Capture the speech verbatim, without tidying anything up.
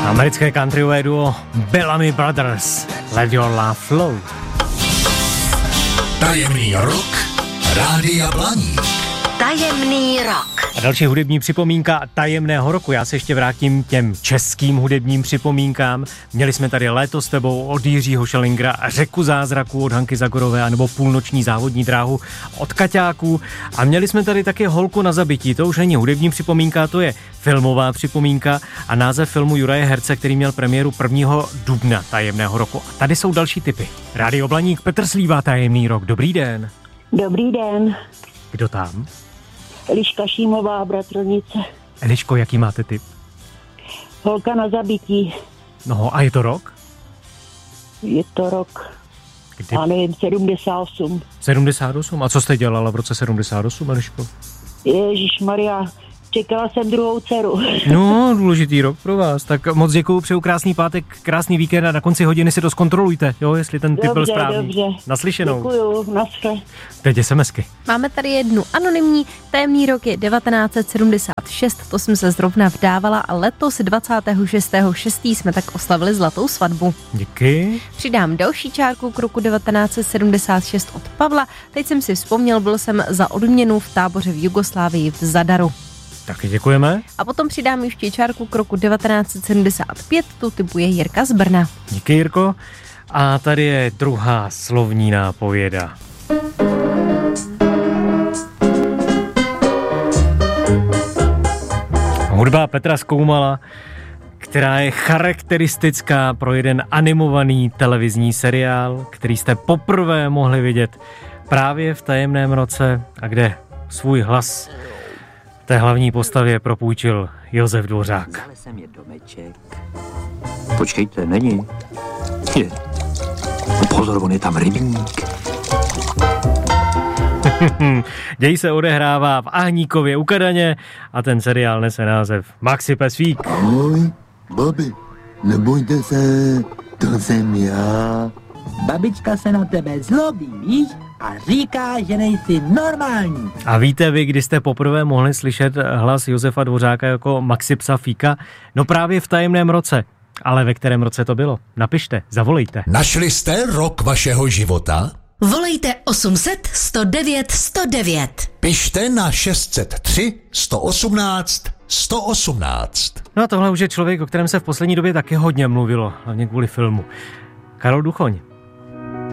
Americké countryové duo Bellamy Brothers, Let Your Love Flow. Tajemný rok Rádia Blaník. Tajemný rok. A další hudební připomínka tajemného roku. Já se ještě vrátím k těm českým hudebním připomínkám. Měli jsme tady Léto s tebou od Jiřího Šelingra, Řeku zázraků od Hanky Zagorové anebo Půlnoční závodní dráhu od Kaťáků. A měli jsme tady taky Holku na zabití. To už není hudební připomínka, to je filmová připomínka a název filmu Juraje Herce, který měl premiéru prvního dubna tajemného roku. A tady jsou další tipy. Rádio Blaník, Petr Slíva, tajemný rok. Dobrý den. Dobrý den. Kdo tam? Eliška Šímová, Bratronice. Eliško, jaký máte tip? Holka na zabití. No a je to rok? Je to rok, Kdy? já nevím, sedmdesát osm. sedmdesát osm? A co jste dělala v roce sedmdesát osm, Eliško? Ježišmarja, čekala jsem druhou dceru. No, důležitý rok pro vás. Tak moc děkuju, přeju krásný pátek, krásný víkend a na konci hodiny si to zkontrolujte, jo, jestli ten tip Dobře, byl správný. dobře. Naslyšenou. Děkuju, naschle. Teď SMSky. Máme tady jednu anonymní, tajemný rok je devatenáct set sedmdesát šest, to jsem se zrovna vdávala a letos dvacátého šestého šestého jsme tak oslavili zlatou svatbu. Díky. Přidám další čárku k roku devatenáct set sedmdesát šest od Pavla, teď jsem si vzpomněl, byl jsem za odměnu v táboře v Jugoslávii v Zadaru. Taky děkujeme. A potom přidám ještě čárku k roku devatenáct set sedmdesát pět, tu typuje Jirka z Brna. Díky, Jirko. A tady je druhá slovní nápověda. Hudba Petra Skoumala, která je charakteristická pro jeden animovaný televizní seriál, který jste poprvé mohli vidět právě v tajemném roce a kde svůj hlas té hlavní postavě propůjčil Josef Dvořák. Vzali jsem je domeček. Počkejte, není. Je. No pozor, on je tam rybník. Děj se odehrává v Ahníkově u Kadaně a ten seriál nese název Maxi Pesvík. Ahoj, babi, nebojte se, to jsem já. Babička se na tebe zlobí, víš? A říká, že nejsi normální. A víte vy, kdy jste poprvé mohli slyšet hlas Josefa Dvořáka jako Maxi Psa Fíka? No právě v tajemném roce. Ale ve kterém roce to bylo? Napište, zavolejte. Našli jste rok vašeho života? Volejte osm set sto devět sto devět. Pište na šest set tři sto osmnáct sto osmnáct. No a tohle už je člověk, o kterém se v poslední době taky hodně mluvilo, hlavně kvůli filmu. Karol Duchoň.